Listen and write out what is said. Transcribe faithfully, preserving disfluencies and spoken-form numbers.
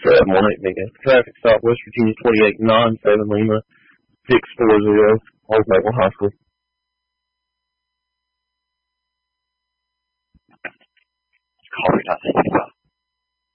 seven one eight Mega. Traffic stop, West Virginia twenty-eight nine seven Lima six four zero, Old Maple High School. Call three dot sixty-five.